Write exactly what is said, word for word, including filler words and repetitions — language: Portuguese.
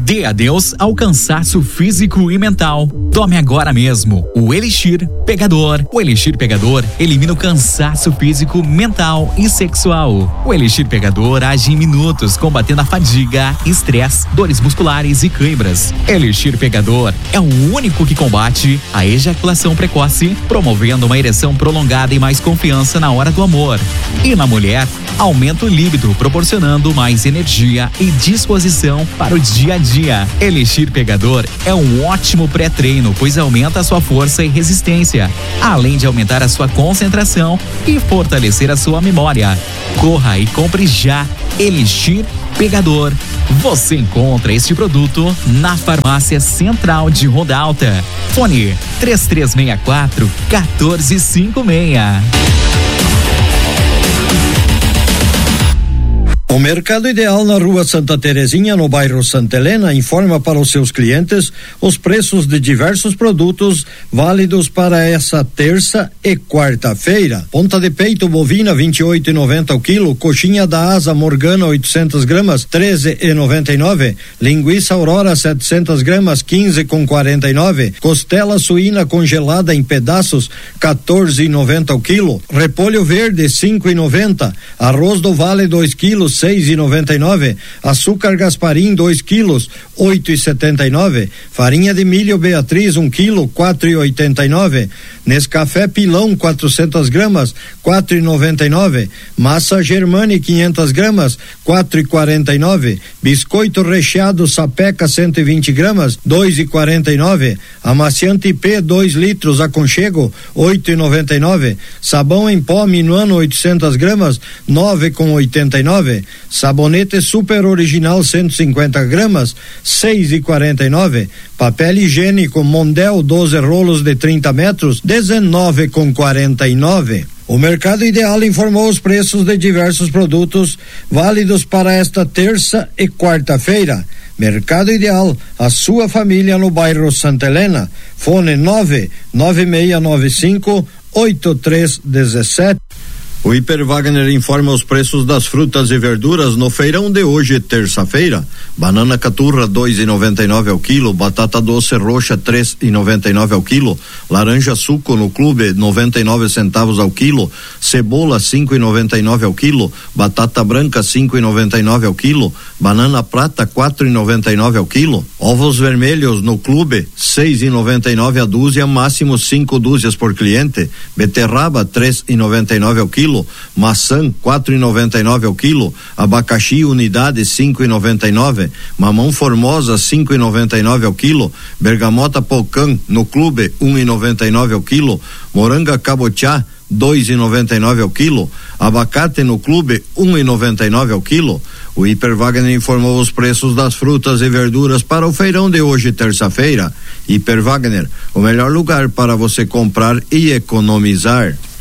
Dê a Deus ao cansaço físico e mental. Tome agora mesmo o Elixir Pegador. O Elixir Pegador elimina o cansaço físico, mental e sexual. O Elixir Pegador age em minutos, combatendo a fadiga, estresse, dores musculares e cãibras. Elixir Pegador é o único que combate a ejaculação precoce, promovendo uma ereção prolongada e mais confiança na hora do amor. E na mulher, aumenta o líbido, proporcionando mais energia e disposição para o dia a dia. Elixir Pegador é um ótimo pré-treino, pois aumenta a sua força e resistência, além de aumentar a sua concentração e fortalecer a sua memória. Corra e compre já Elixir Pegador. Você encontra este produto na Farmácia Central de Ronda Alta. Fone três três seis quatro, um quatro cinco seis. O Mercado Ideal na Rua Santa Terezinha, no bairro Santa Helena, informa para os seus clientes os preços de diversos produtos válidos para essa terça e quarta-feira. Ponta de peito bovina vinte e oito e noventa o quilo, coxinha da asa Morgana oitocentas gramas treze e noventa e nove, linguiça Aurora setecentas gramas quinze com quarenta e nove, costela suína congelada em pedaços quatorze e noventa o quilo, repolho verde cinco e noventa, arroz do Vale dois quilos seis e noventa e nove, açúcar Gasparim dois quilos oito e setenta e nove, farinha de milho Beatriz um quilo quatro e oitenta e nove, Nescafé Pilão quatrocentas gramas quatro e noventa e nove, massa Germani quinhentas gramas quatro e quarenta e nove, biscoito recheado Sapeca cento e vinte gramas dois e quarenta e nove, amaciante P dois litros Aconchego oito e noventa e nove, sabão em pó Minuano oitocentas gramas nove com oitenta e nove, sabonete Super Original cento e cinquenta gramas seis e quarenta e nove, papel higiênico Mondel doze rolos de trinta metros dezenove com quarenta e nove. O Mercado Ideal informou os preços de diversos produtos válidos para esta terça e quarta-feira. Mercado Ideal, a sua família no bairro Santa Helena. Fone nove nove seis nove cinco oito três um sete. O Hiper Wagner informa os preços das frutas e verduras no feirão de hoje, terça-feira. Banana caturra dois e noventa e nove ao quilo, batata doce roxa três e noventa e nove ao quilo, laranja suco no clube noventa e nove centavos ao quilo, cebola cinco e noventa e nove ao quilo, batata branca cinco e noventa e nove ao quilo, banana prata quatro e noventa e nove ao quilo, ovos vermelhos no clube seis e noventa e nove a dúzia, máximo cinco dúzias por cliente, beterraba três e noventa e nove ao quilo, maçã quatro e noventa e nove ao quilo, abacaxi unidade cinco e noventa e nove, mamão formosa cinco e noventa e nove ao quilo, bergamota Pocã no clube um e noventa e nove ao quilo, moranga cabotiá dois e noventa e nove ao quilo, abacate no clube um e noventa e nove ao quilo. O Hiper Wagner informou os preços das frutas e verduras para o feirão de hoje, terça-feira. Hiper Wagner, o melhor lugar para você comprar e economizar.